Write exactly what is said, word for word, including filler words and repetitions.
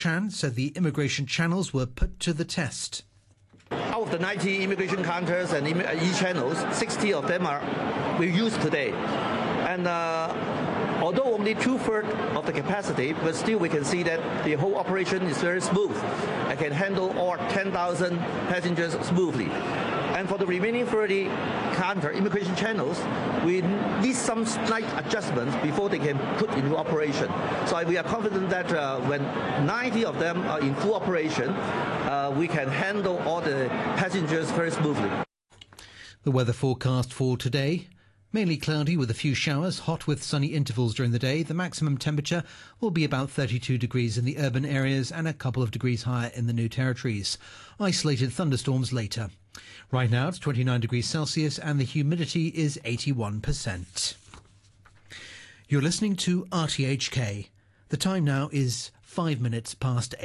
Chan said the immigration channels were put to the test. Out of the ninety immigration counters and e-channels, sixty of them are we use today. And uh, although only two-thirds of the capacity, but still we can see that the whole operation is very smooth and can handle all ten thousand passengers smoothly. And for the remaining thirty counter immigration channels, we need some slight adjustments before they can put into operation. So we are confident that uh, when ninety of them are in full operation, uh, we can handle all the passengers very smoothly. The weather forecast for today: mainly cloudy with a few showers, hot with sunny intervals during the day. The maximum temperature will be about thirty-two degrees in the urban areas and a couple of degrees higher in the New Territories. Isolated thunderstorms later. Right now it's twenty-nine degrees Celsius and the humidity is eighty-one percent. You're listening to R T H K. The time now is five minutes past eight.